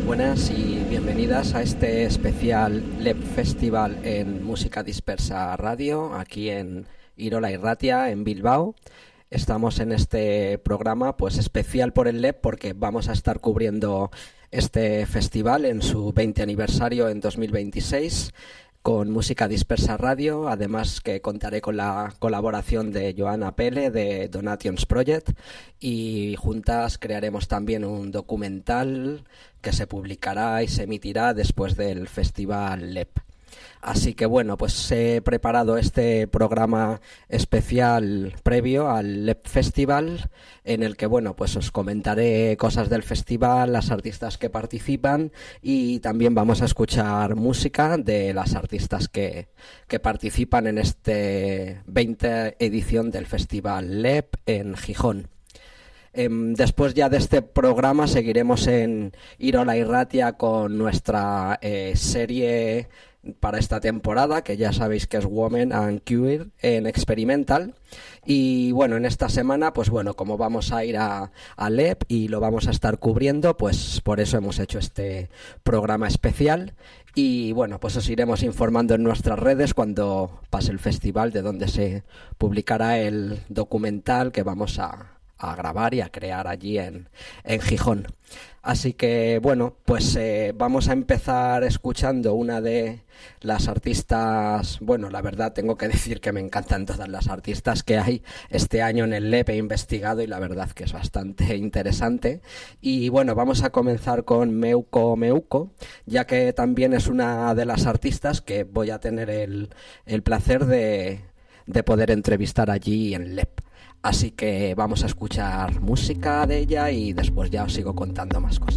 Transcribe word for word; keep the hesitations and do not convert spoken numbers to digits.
Buenas y bienvenidas a este especial L E P Festival en Música Dispersa Radio, aquí en Irola Irratia, en Bilbao. Estamos en este programa pues especial por el L E P porque vamos a estar cubriendo este festival en su veinte aniversario en dos mil veintiséis con Música Dispersa Radio, además que contaré con la colaboración de Joana Pele de Donations Project y juntas crearemos también un documental que se publicará y se emitirá después del festival L E P. Así que bueno, pues he preparado este programa especial previo al L E P Festival en el que bueno, pues os comentaré cosas del festival, las artistas que participan y también vamos a escuchar música de las artistas que, que participan en este veinte edición del festival L E P en Gijón. Después ya de este programa seguiremos en Irola Irratia con nuestra eh, serie para esta temporada, que ya sabéis que es Women and Queer en Experimental. Y bueno, en esta semana, pues bueno, como vamos a ir a, a L E P y lo vamos a estar cubriendo, pues por eso hemos hecho este programa especial. Y bueno, pues os iremos informando en nuestras redes cuando pase el festival, de donde se publicará el documental que vamos a a grabar y a crear allí en, en Gijón. Así que bueno, pues eh, vamos a empezar escuchando una de las artistas. Bueno, la verdad tengo que decir que me encantan todas las artistas que hay este año en el L E P, he investigado y la verdad que es bastante interesante. Y bueno, vamos a comenzar con Meuco Meuco, ya que también es una de las artistas que voy a tener el, el placer de, de poder entrevistar allí en L E P. Así que vamos a escuchar música de ella y después ya os sigo contando más cosas.